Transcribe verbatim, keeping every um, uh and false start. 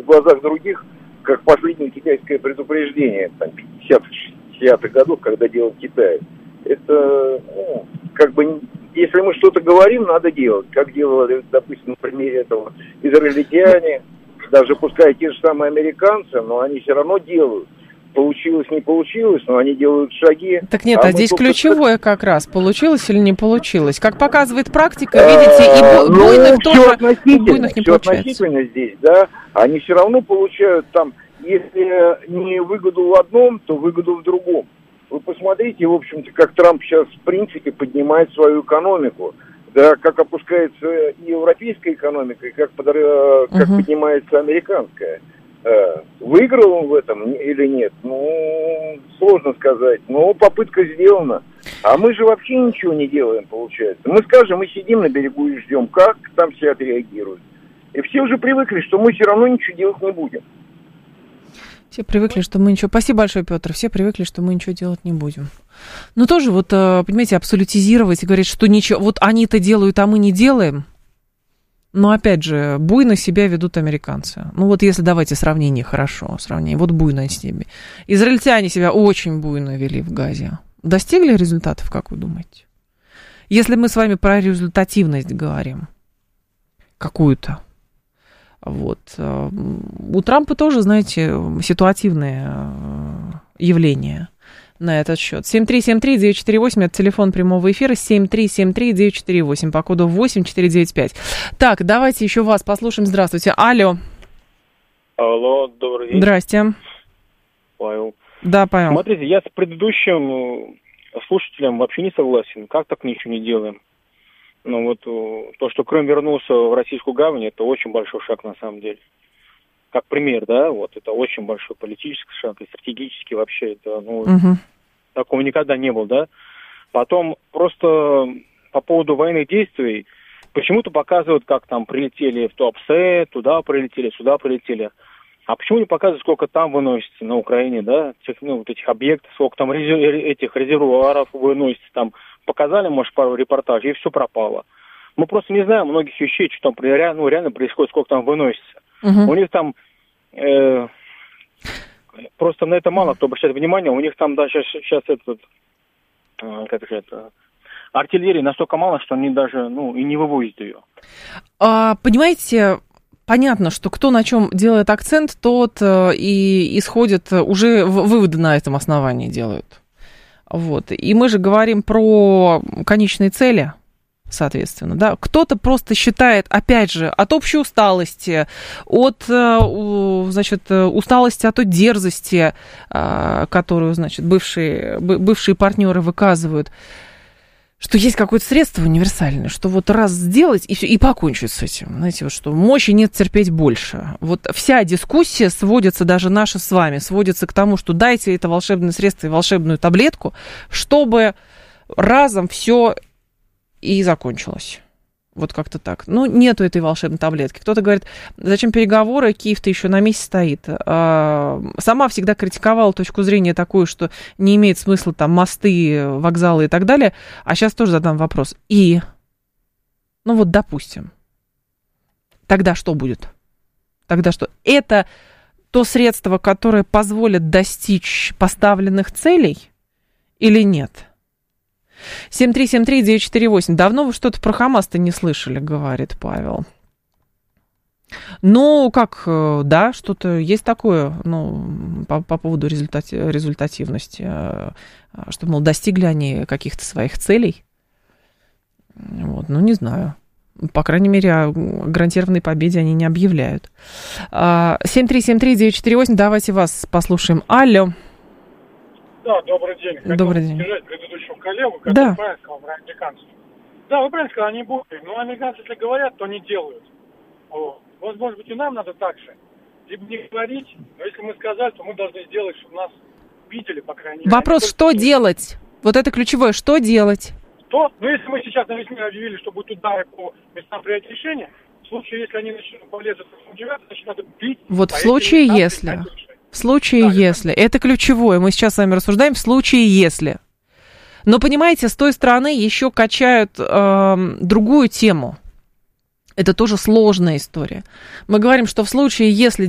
глазах других, как последнее китайское предупреждение, там, пятидесятых-шестидесятых годов, когда делал Китай. Это, ну, как бы, если мы что-то говорим, надо делать. Как делали, допустим, на примере этого израильтяне, даже пускай те же самые американцы, но они все равно делают. Получилось, не получилось, но они делают шаги. Так нет, а, а здесь ключевое как раз, получилось или не получилось. Как показывает практика, а, видите, и бу- ну, буйных тоже, относительно, буйных не все получается. Относительно здесь, да, они все равно получают там, если не выгоду в одном, то выгоду в другом. Вы посмотрите, в общем-то, как Трамп сейчас, в принципе, поднимает свою экономику. Да, как опускается и европейская экономика, и как, подор... uh-huh. как поднимается американская. Выиграл он в этом или нет? Ну, сложно сказать. Но попытка сделана. А мы же вообще ничего не делаем, получается. Мы скажем, мы сидим на берегу и ждем, как там все отреагируют. И все уже привыкли, что мы все равно ничего делать не будем. Все привыкли, что мы ничего... Спасибо большое, Петр. Все привыкли, что мы ничего делать не будем. Но тоже вот, понимаете, абсолютизировать и говорить, что ничего... Вот они-то делают, а мы не делаем. Но, опять же, буйно себя ведут американцы. Ну, вот если давайте сравнение хорошо, сравнение. Вот буйно с ними. Израильтяне себя очень буйно вели в Газе. Достигли результатов, как вы думаете? Если мы с вами про результативность говорим, какую-то, вот. У Трампа тоже, знаете, ситуативные явления на этот счет. семь три семь три девять четыре восемь, это телефон прямого эфира, семь три семь три девять четыре восемь, по коду восемь четыре девять пять. Так, давайте еще вас послушаем. Здравствуйте. Алло. Алло, добрый день. Здрасте. Павел. Да, Павел. Смотрите, я с предыдущим слушателем вообще не согласен. Как так ничего не делаем? Ну вот то, что Крым вернулся в российскую гавань, это очень большой шаг на самом деле. Как пример, да, вот это очень большой политический шаг и стратегический вообще, это, ну, угу. такого никогда не было, да. Потом просто по поводу военных действий почему-то показывают, как там прилетели в Туапсе, туда прилетели, сюда прилетели. А почему не показывают, сколько там выносится на Украине, да, тех, ну, вот этих объектов, сколько там резерв, этих резервуаров выносится, там показали, может, пару репортажей, и все пропало. Мы просто не знаем многих вещей, что там реально, ну, реально происходит, сколько там выносится. Uh-huh. У них там э, просто на это мало кто обращает внимание. У них там даже сейчас этот э, как же это артиллерии настолько мало, что они даже ну и не вывозят ее. А, понимаете, понятно, что кто на чем делает акцент, тот э, и исходит уже выводы на этом основании делают. Вот. И мы же говорим про конечные цели. Соответственно, да, кто-то просто считает, опять же, от общей усталости, от, значит, усталости от той дерзости, которую, значит, бывшие, бывшие партнеры выказывают, что есть какое-то средство универсальное, что вот раз сделать и все, и покончить с этим. Знаете, вот что мощи нет терпеть больше. Вот вся дискуссия сводится, даже наша с вами, сводится к тому, что дайте это волшебное средство и волшебную таблетку, чтобы разом все и закончилось. Вот как-то так. Ну, нету этой волшебной таблетки. Кто-то говорит, зачем переговоры, Киев-то еще на месте стоит. А, сама всегда критиковала точку зрения такую, что не имеет смысла там мосты, вокзалы и так далее. А сейчас тоже задам вопрос. И, ну вот, допустим, тогда что будет? Тогда что? Это то средство, которое позволит достичь поставленных целей или нет? семь три семь три девять четыре восемь. Давно вы что-то про Хамас-то не слышали, говорит Павел. Ну, как, да, что-то есть такое, ну, по, по поводу результати- результативности, что, мол, достигли они каких-то своих целей. Вот, ну, не знаю. По крайней мере, о гарантированной победе они не объявляют. семь три семь три девять четыре восемь, давайте вас послушаем. Алло. Да, добрый день. Хотел добрый день. поддержать предыдущего коллегу, который да. правильно сказал про американцев. Да, вы правильно сказали, они будут. Но американцы, если говорят, то не делают. Вот. Вот, может быть, и нам надо так же. Либо не говорить, но если мы сказали, то мы должны сделать, чтобы нас видели, по крайней мере. Вопрос, что делать? Вот это ключевое, что делать? Что? Ну, если мы сейчас на весь мир объявили, что будут удары по местам принятия решения, в случае, если они начнут полезут в девятый, значит, надо бить. Вот в случае, если... В случае, да, если. Это ключевое. Мы сейчас с вами рассуждаем в случае, если. Но, понимаете, с той стороны еще качают э, другую тему. Это тоже сложная история. Мы говорим, что в случае, если